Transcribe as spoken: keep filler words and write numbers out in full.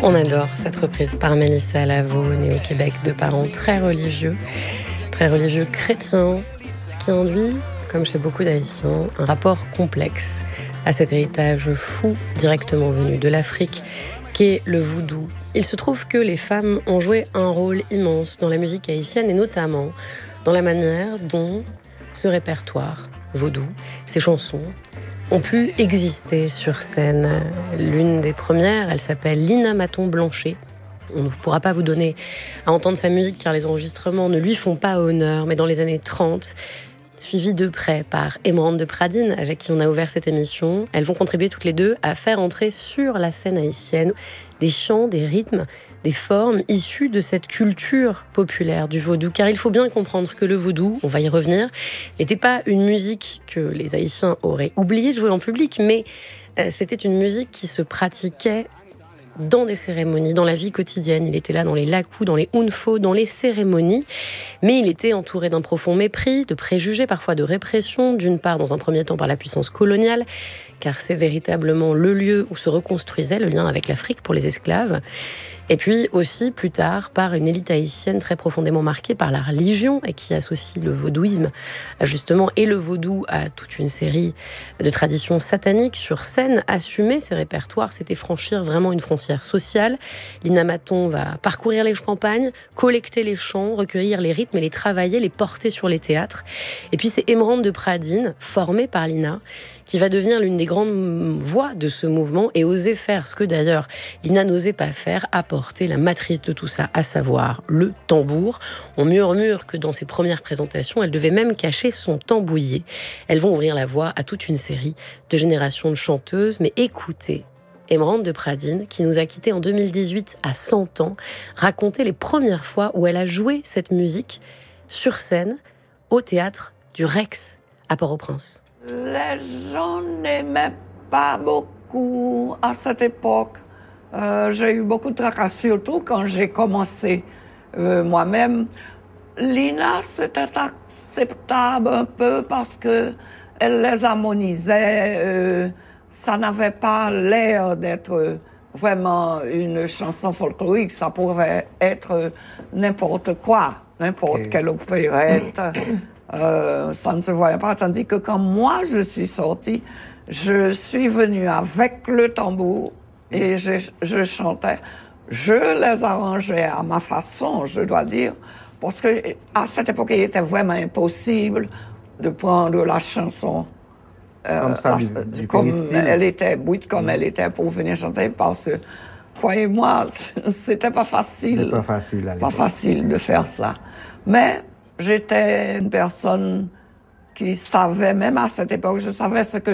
On adore cette reprise par Mélissa Lavo, née au Québec de parents très religieux, très religieux chrétiens, ce qui induit, comme chez beaucoup d'Haïtiens, un rapport complexe à cet héritage fou directement venu de l'Afrique, qu'est le vaudou. Il se trouve que les femmes ont joué un rôle immense dans la musique haïtienne et notamment dans la manière dont ce répertoire vaudou, ces chansons, ont pu exister sur scène. L'une des premières, elle s'appelle Lina Maton-Blanchet. On ne pourra pas vous donner à entendre sa musique car les enregistrements ne lui font pas honneur, mais dans les années trente, suivie de près par Emeraude de Pradines, avec qui on a ouvert cette émission, elles vont contribuer toutes les deux à faire entrer sur la scène haïtienne des chants, des rythmes, des formes issues de cette culture populaire du vaudou. Car il faut bien comprendre que le vaudou, on va y revenir, n'était pas une musique que les Haïtiens auraient oublié de jouer en public, mais euh, c'était une musique qui se pratiquait dans des cérémonies, dans la vie quotidienne. Il était là dans les lakou, dans les unfo, dans les cérémonies, mais il était entouré d'un profond mépris, de préjugés, parfois de répression, d'une part dans un premier temps par la puissance coloniale, car c'est véritablement le lieu où se reconstruisait le lien avec l'Afrique pour les esclaves, et puis aussi plus tard par une élite haïtienne très profondément marquée par la religion et qui associe le vaudouisme justement et le vaudou à toute une série de traditions sataniques sur scène. Assumer ces répertoires, c'était franchir vraiment une frontière sociale. Lina Maton va parcourir les campagnes, collecter les chants, recueillir les rythmes et les travailler, les porter sur les théâtres. Et puis c'est Emeraude de Pradines, formée par Lina, qui va devenir l'une des grandes voix de ce mouvement et oser faire ce que d'ailleurs Lina n'osait pas faire, apporter la matrice de tout ça, à savoir le tambour. On murmure que dans ses premières présentations, elle devait même cacher son tambouillet. Elles vont ouvrir la voie à toute une série de générations de chanteuses, mais écoutez Emeraude de Pradines, qui nous a quittés en deux mille dix-huit à cent ans, raconter les premières fois où elle a joué cette musique sur scène au théâtre du Rex à Port-au-Prince. Les gens n'aimaient pas beaucoup à cette époque. Euh, j'ai eu beaucoup de tracas, surtout quand j'ai commencé euh, moi-même. Lina, c'était acceptable un peu parce que elle les harmonisait. Euh, ça n'avait pas l'air d'être vraiment une chanson folklorique. Ça pourrait être n'importe quoi, n'importe okay. quelle opérette. Euh, ça ne se voyait pas, tandis que quand moi je suis sortie, je suis venue avec le tambour et je, je chantais. Je les arrangeais à ma façon, je dois dire, parce que à cette époque, il était vraiment impossible de prendre la chanson euh, comme ça, la, du, du comme péristyle. elle était, brute comme mmh. elle était pour venir chanter, parce que, croyez-moi, c'était pas facile. C'était pas facile à l'époque. Pas facile de faire ça. Mais j'étais une personne qui savait, même à cette époque, je savais ce que